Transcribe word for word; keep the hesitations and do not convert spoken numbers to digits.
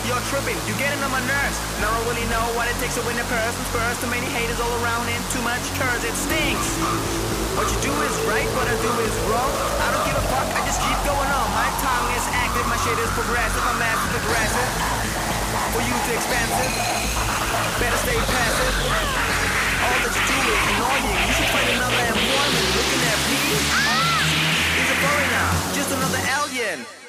you're tripping, you're getting on my nerves. Now I really know what it takes to win a person first. Too many haters all around and too much curse, it stinks. What you do is right, what I do is wrong. I don't give a fuck, I just keep going on. My tongue is active, my shit is progressive. I'm massive aggressive. For you too expensive, better stay passive. All that you do is annoying. You should find another employment. Looking at me, he's a foreigner, just another alien.